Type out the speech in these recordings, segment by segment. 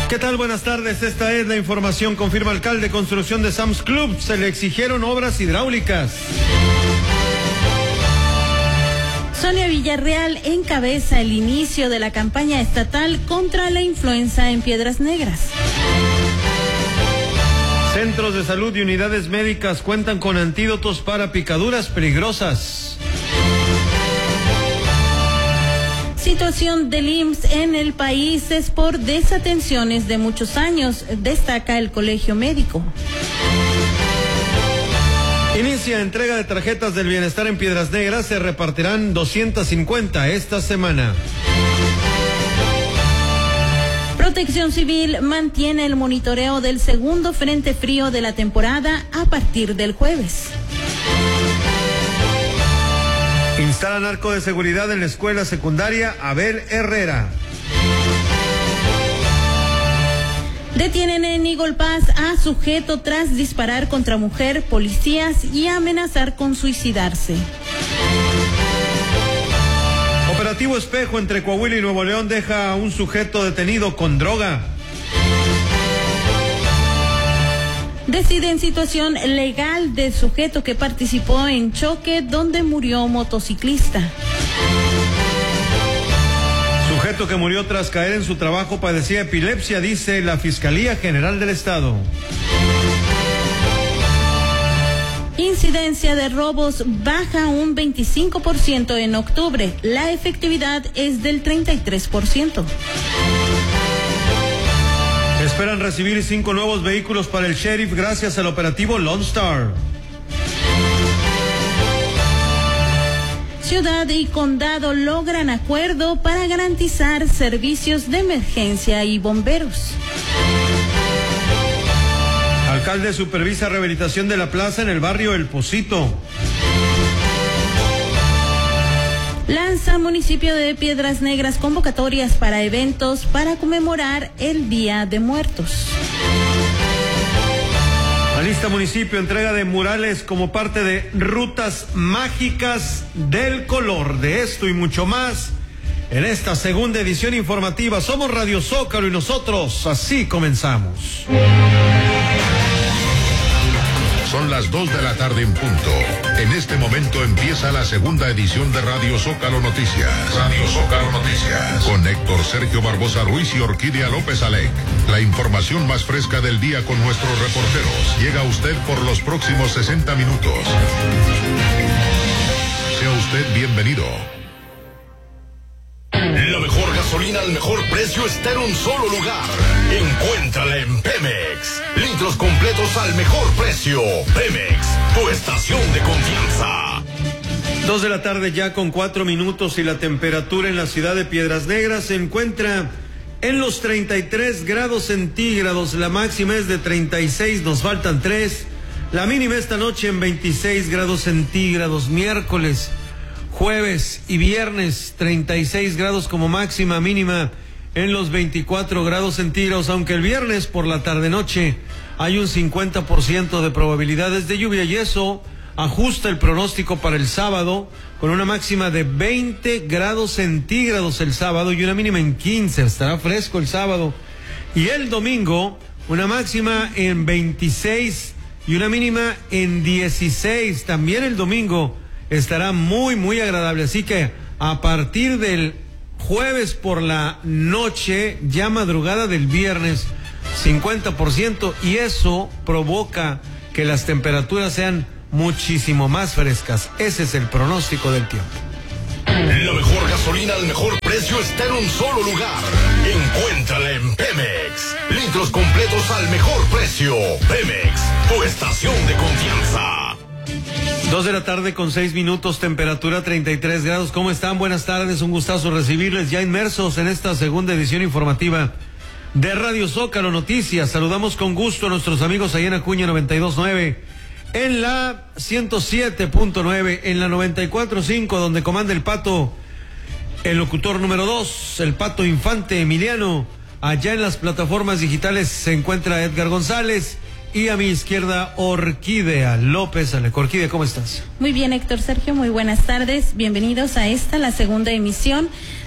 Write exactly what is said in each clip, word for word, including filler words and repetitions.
¿Qué tal? Buenas tardes, esta es la información. Confirma alcalde, construcción de Sam's Club, se le exigieron obras hidráulicas. Sonia Villarreal encabeza el inicio de la campaña estatal contra la influenza en Piedras Negras. Centros de salud y unidades médicas cuentan con antídotos para picaduras peligrosas. Situación del I M S S en el país es por desatenciones de muchos años, destaca el Colegio Médico. Inicia entrega de tarjetas del bienestar en Piedras Negras, se repartirán doscientas cincuenta esta semana. Protección Civil mantiene el monitoreo del segundo frente frío de la temporada a partir del jueves. Instalan arco de seguridad en la escuela secundaria Abel Herrera. Detienen en Eagle Pass a sujeto tras disparar contra mujer, policías y amenazar con suicidarse. Operativo Espejo entre Coahuila y Nuevo León deja a un sujeto detenido con droga. Decide en situación legal del sujeto que participó en choque donde murió motociclista. Sujeto que murió tras caer en su trabajo padecía epilepsia, dice la Fiscalía General del Estado. Incidencia de robos baja un veinticinco por ciento en octubre. La efectividad es del treinta y tres por ciento. Esperan recibir cinco nuevos vehículos para el sheriff gracias al operativo Lone Star. Ciudad y condado logran acuerdo para garantizar servicios de emergencia y bomberos. Alcalde supervisa rehabilitación de la plaza en el barrio El Pocito. Lanza municipio de Piedras Negras convocatorias para eventos para conmemorar el Día de Muertos. Alista municipio entrega de murales como parte de Rutas Mágicas del Color. De esto y mucho más en esta segunda edición informativa. Somos Radio Zócalo y nosotros así comenzamos. Son las dos de la tarde en punto. En este momento empieza la segunda edición de Radio Zócalo Noticias. Radio Zócalo Noticias. Con Héctor Sergio Barbosa Ruiz y Orquídea López Alec. La información más fresca del día con nuestros reporteros. Llega a usted por los próximos sesenta minutos. Sea usted bienvenido. La mejor gasolina al mejor precio está en un solo lugar. Encuéntrala en Pemex. Litros completos al mejor precio. Pemex, tu estación de confianza. Dos de la tarde ya con cuatro minutos y la temperatura en la ciudad de Piedras Negras se encuentra en los treinta y tres grados centígrados. La máxima es de treinta y seis, nos faltan tres. La mínima esta noche en veintiséis grados centígrados. Miércoles, jueves y viernes, treinta y seis grados como máxima, mínima en los veinticuatro grados centígrados, aunque el viernes por la tarde-noche hay un cincuenta por ciento de probabilidades de lluvia y eso ajusta el pronóstico para el sábado con una máxima de veinte grados centígrados el sábado y una mínima en quince, estará fresco el sábado. Y el domingo una máxima en veintiséis y una mínima en dieciséis, también el domingo estará muy, muy agradable. Así que a partir del jueves por la noche, ya madrugada del viernes, cincuenta por ciento, y eso provoca que las temperaturas sean muchísimo más frescas. Ese es el pronóstico del tiempo. La mejor gasolina al mejor precio está en un solo lugar. Encuéntrala en Pemex. Litros completos al mejor precio. Pemex, tu estación de confianza. Dos de la tarde con seis minutos, temperatura treinta y tres grados. ¿Cómo están? Buenas tardes, un gustazo recibirles ya inmersos en esta segunda edición informativa de Radio Zócalo Noticias. Saludamos con gusto a nuestros amigos allá en Acuña noventa y dos punto nueve, en la ciento siete punto nueve, en la noventa y cuatro punto cinco, donde comanda el Pato, el locutor número dos, el Pato Infante Emiliano. Allá en las plataformas digitales se encuentra Edgar González. Y a mi izquierda, Orquídea López Alec. Orquídea, ¿cómo estás? Muy bien, Héctor Sergio, muy buenas tardes. Bienvenidos a esta, la segunda emisión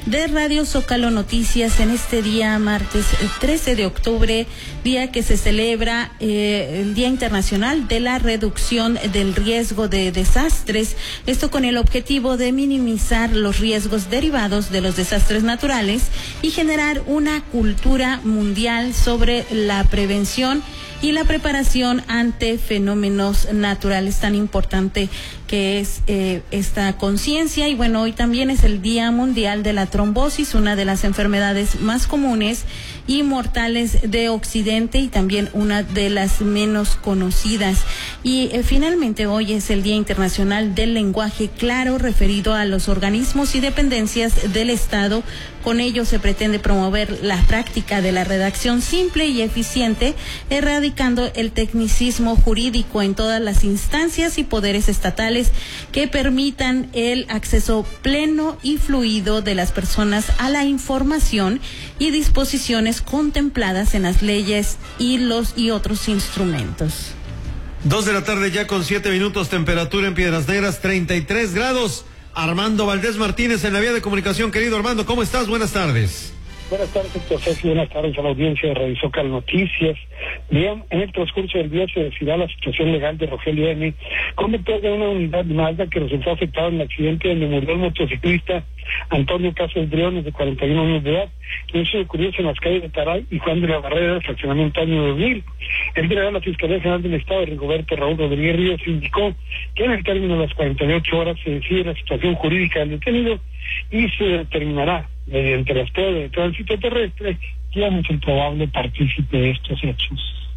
de Radio Zócalo Noticias en este día martes trece de octubre, día que se celebra eh, el Día Internacional de la Reducción del Riesgo de Desastres, esto con el objetivo de minimizar los riesgos derivados de los desastres naturales y generar una cultura mundial sobre la prevención y la preparación ante fenómenos naturales, tan importante que es eh, esta conciencia. Y bueno, hoy también es el Día Mundial de la Trombosis, una de las enfermedades más comunes y mortales de Occidente y también una de las menos conocidas. Y eh, finalmente hoy es el Día Internacional del Lenguaje Claro, referido a los organismos y dependencias del Estado. Con ello se pretende promover la práctica de la redacción simple y eficiente, erradicando el tecnicismo jurídico en todas las instancias y poderes estatales que permitan el acceso pleno y fluido de las personas a la información y disposiciones contempladas en las leyes y los y otros instrumentos. Dos de la tarde ya con siete minutos, temperatura en Piedras Negras, treinta y tres grados. Armando Valdés Martínez en la vía de comunicación. Querido Armando, ¿cómo estás? Buenas tardes. Buenas tardes, doctor Sergio. Buenas tardes a la audiencia de Radio Zócalo Noticias. Bien, en el transcurso del día se decidirá la situación legal de Rogelio N., conductor de una unidad Mazda que resultó afectado en el accidente donde murió el motociclista Antonio Casas Briones, de cuarenta y uno años de edad. Eso ocurrió en las calles de Taray y Juan de la Barrera, del fraccionamiento año dos mil. El delegado de la Fiscalía General del Estado, Rigoberto Raúl Rodríguez Ríos, indicó que en el término de las cuarenta y ocho horas se decide la situación jurídica del detenido y se determinará mediante las pruebas de tránsito terrestre quién es el probable partícipe de estos hechos.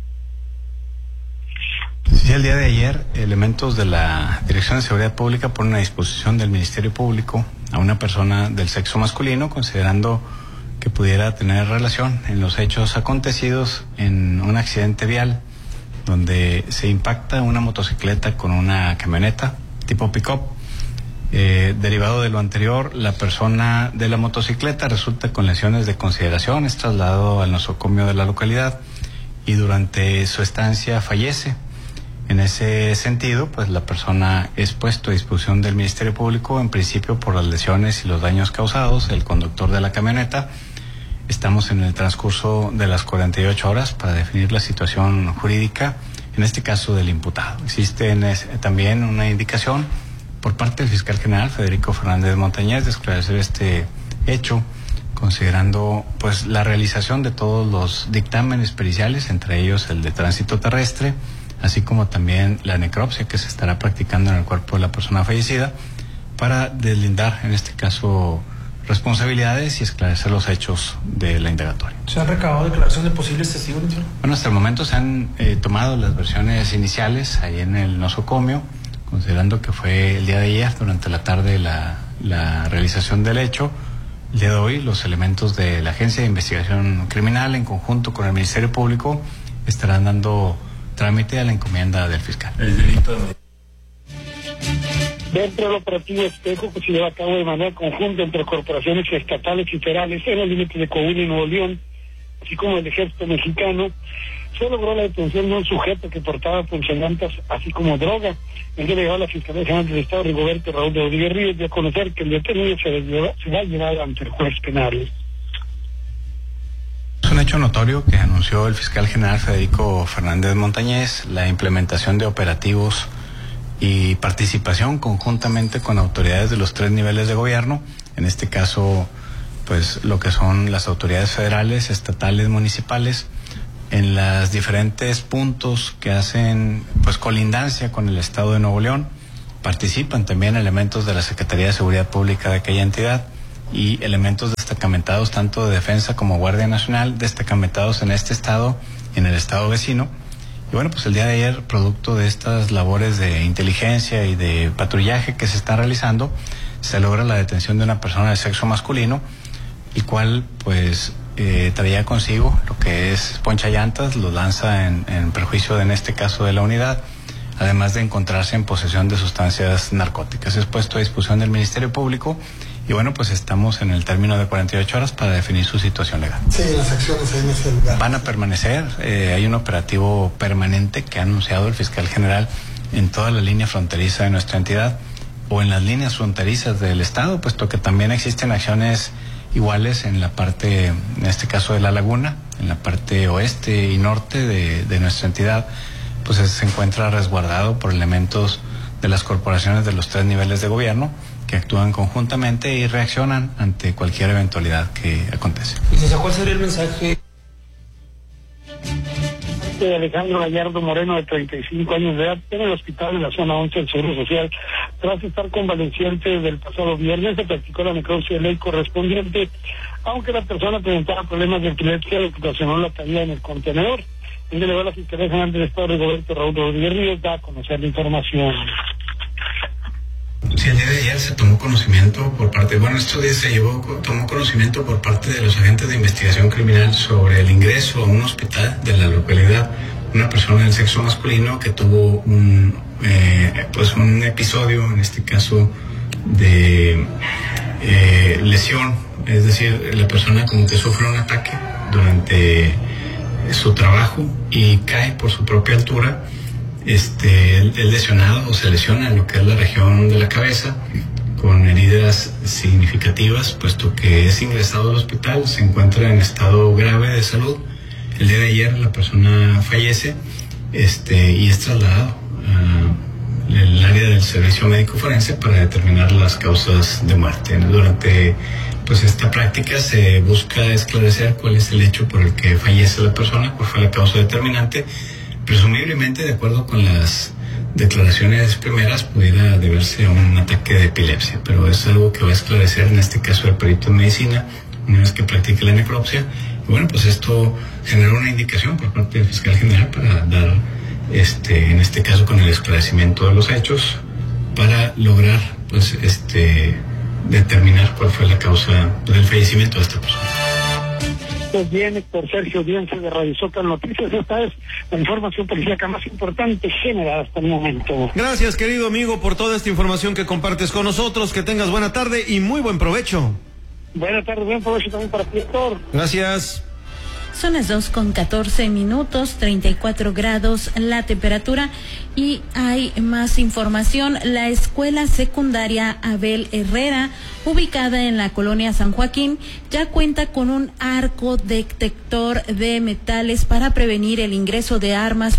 Sí, el día de ayer, elementos de la Dirección de Seguridad Pública ponen a disposición del Ministerio Público a una persona del sexo masculino, considerando que pudiera tener relación en los hechos acontecidos en un accidente vial donde se impacta una motocicleta con una camioneta tipo pick-up. Eh, derivado de lo anterior, la persona de la motocicleta resulta con lesiones de consideración, es trasladado al nosocomio de la localidad y durante su estancia fallece. En ese sentido, pues la persona es puesto a disposición del Ministerio Público, en principio por las lesiones y los daños causados, el conductor de la camioneta. Estamos en el transcurso de las cuarenta y ocho horas para definir la situación jurídica, en este caso del imputado. Existe en ese, también una indicación por parte del fiscal general Federico Fernández Montañez de esclarecer este hecho, considerando pues la realización de todos los dictámenes periciales, entre ellos el de tránsito terrestre, así como también la necropsia que se estará practicando en el cuerpo de la persona fallecida, para deslindar en este caso responsabilidades y esclarecer los hechos de la indagatoria. ¿Se han recabado declaración de posibles testigos? Bueno, hasta el momento se han eh, tomado las versiones iniciales ahí en el nosocomio, considerando que fue el día de ayer, durante la tarde, la, la realización del hecho. El día de hoy, los elementos de la Agencia de Investigación Criminal, en conjunto con el Ministerio Público, estarán dando trámite a la encomienda del fiscal. El delito de... Dentro del operativo Espejo, que se lleva a cabo de manera conjunta entre corporaciones estatales y federales en los límites de Coahuila y Nuevo León, así como el Ejército Mexicano, se logró la detención de un sujeto que portaba punzallantas así como droga. El delegado de la Fiscalía General del Estado, Rigoberto Raúl Rodríguez Ríos, dio a conocer que el detenido se, lleva, se va a llevar ante el juez penal. Es un hecho notorio que anunció el fiscal general Federico Fernández Montañez, la implementación de operativos y participación conjuntamente con autoridades de los tres niveles de gobierno, en este caso pues lo que son las autoridades federales, estatales, municipales, en los diferentes puntos que hacen pues colindancia con el Estado de Nuevo León. Participan también elementos de la Secretaría de Seguridad Pública de aquella entidad y elementos destacamentados tanto de Defensa como Guardia Nacional, destacamentados en este estado y en el estado vecino. Y bueno, pues el día de ayer, producto de estas labores de inteligencia y de patrullaje que se están realizando, se logra la detención de una persona de sexo masculino, el cual pues eh, traía consigo lo que es ponchallantas, lo lanza en, en perjuicio de, en este caso de la unidad, además de encontrarse en posesión de sustancias narcóticas. Es puesto a disposición del Ministerio Público y bueno, pues estamos en el término de cuarenta y ocho horas para definir su situación legal. Sí, las acciones en ese lugar. Van a permanecer, eh, hay un operativo permanente que ha anunciado el fiscal general en toda la línea fronteriza de nuestra entidad o en las líneas fronterizas del estado, puesto que también existen acciones iguales en la parte, en este caso de La Laguna, en la parte oeste y norte de, de nuestra entidad, pues se encuentra resguardado por elementos de las corporaciones de los tres niveles de gobierno que actúan conjuntamente y reaccionan ante cualquier eventualidad que acontece. Licenciado, ¿cuál sería el mensaje? De Alejandro Gallardo Moreno, de treinta y cinco años de edad, en el hospital de la zona once del Seguro Social. Tras estar convaleciente del pasado viernes, se practicó la necropsia de ley correspondiente, aunque la persona presentaba problemas de epilepsia, lo que ocasionó la caída en el contenedor. El delegado de la Fiscalía General del Estado, Roberto Raúl Rodríguez Ríos, da a conocer la información. Sí, el día de ayer se tomó conocimiento por parte, bueno, estos días se llevó, tomó conocimiento por parte de los agentes de investigación criminal sobre el ingreso a un hospital de la localidad, una persona del sexo masculino que tuvo un, eh, pues un episodio, en este caso, de eh, lesión, es decir, la persona como que sufre un ataque durante su trabajo y cae por su propia altura. Este, el, el lesionado o se lesiona en lo que es la región de la cabeza con heridas significativas, puesto que es ingresado al hospital, se encuentra en estado grave de salud. El día de ayer la persona fallece este, y es trasladado al área del servicio médico forense para determinar las causas de muerte. Durante pues esta práctica se busca esclarecer cuál es el hecho por el que fallece la persona, cuál fue la causa determinante. Presumiblemente, de acuerdo con las declaraciones primeras, pudiera deberse a un ataque de epilepsia, pero es algo que va a esclarecer en este caso el perito en medicina una vez que practique la necropsia. Y bueno, pues esto generó una indicación por parte del fiscal general para dar, este, en este caso, con el esclarecimiento de los hechos, para lograr, pues, este, determinar cuál fue la causa del fallecimiento de esta persona. Pues bien, Héctor Sergio, audiencia de Radio Zócalo Noticias. Esta es la información policíaca más importante generada hasta el momento. Gracias, querido amigo, por toda esta información que compartes con nosotros. Que tengas buena tarde y muy buen provecho. Buena tarde, buen provecho también para ti, Héctor. Gracias. Son las dos con catorce minutos, treinta y cuatro grados la temperatura, y hay más información. La escuela secundaria Abel Herrera, ubicada en la colonia San Joaquín, ya cuenta con un arco detector de metales para prevenir el ingreso de armas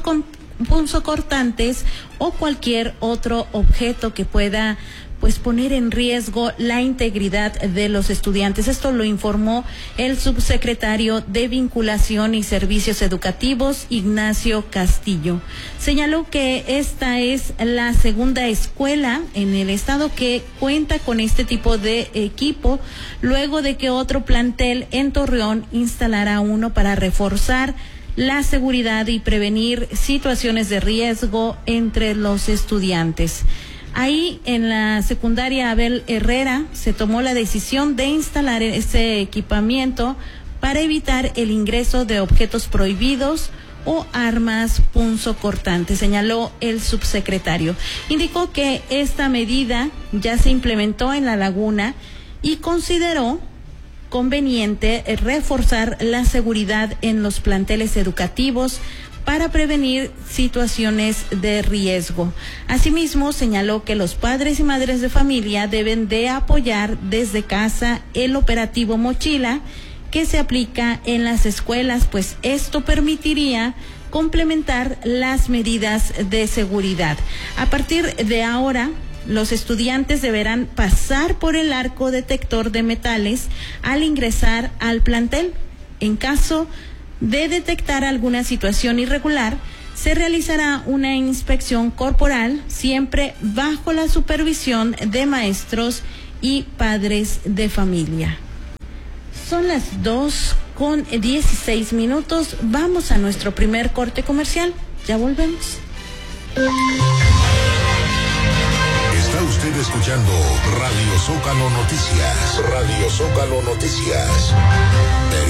punzocortantes o cualquier otro objeto que pueda pues poner en riesgo la integridad de los estudiantes. Esto lo informó el subsecretario de Vinculación y Servicios Educativos, Ignacio Castillo. Señaló que esta es la segunda escuela en el estado que cuenta con este tipo de equipo, luego de que otro plantel en Torreón instalara uno para reforzar la seguridad y prevenir situaciones de riesgo entre los estudiantes. Ahí en la secundaria Abel Herrera se tomó la decisión de instalar ese equipamiento para evitar el ingreso de objetos prohibidos o armas punzocortantes, señaló el subsecretario. Indicó que esta medida ya se implementó en La Laguna y consideró conveniente reforzar la seguridad en los planteles educativos para prevenir situaciones de riesgo. Asimismo, señaló que los padres y madres de familia deben de apoyar desde casa el operativo Mochila que se aplica en las escuelas, pues esto permitiría complementar las medidas de seguridad. A partir de ahora, los estudiantes deberán pasar por el arco detector de metales al ingresar al plantel. En caso de detectar alguna situación irregular, se realizará una inspección corporal, siempre bajo la supervisión de maestros y padres de familia. Son las dos con dieciséis minutos. Vamos a nuestro primer corte comercial. Ya volvemos. Está usted escuchando Radio Zócalo Noticias. Radio Zócalo Noticias.